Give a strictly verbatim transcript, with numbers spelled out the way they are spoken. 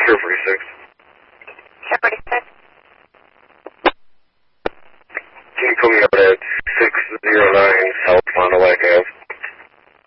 Sure forty-six. Sure forty-six. Can you put me up at six zero nine South Fond du Lac Ave?